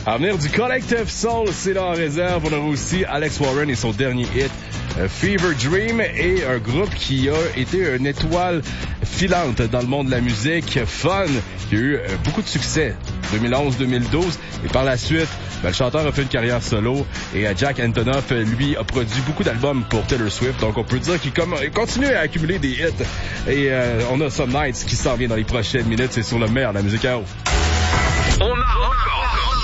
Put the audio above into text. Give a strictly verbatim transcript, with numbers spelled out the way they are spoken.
À venir du Collective Soul, c'est là en réserve. On aura aussi Alex Warren et son dernier hit, euh, Fever Dream, et un groupe qui a été une étoile filante dans le monde de la musique, Fun, qui a eu euh, beaucoup de succès deux mille onze deux mille douze, et par la suite, ben, le chanteur a fait une carrière solo, et euh, Jack Antonoff, lui, a produit beaucoup d'albums pour Taylor Swift, donc on peut dire qu'il com- continue à accumuler des hits, et euh, on a Some Nights qui s'en vient dans les prochaines minutes, c'est sur le meilleur de la musique à eau. On a encore